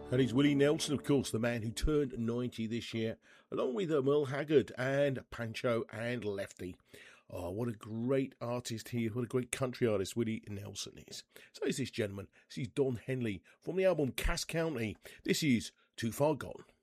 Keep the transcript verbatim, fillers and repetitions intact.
And he's Willie Nelson, of course, the man who turned ninety this year, along with uh, Merle Haggard and Pancho and Lefty. Oh, what a great artist he is. What a great country artist Willie Nelson is. So is this gentleman. This is Don Henley from the album Cass County. This is Too Far Gone.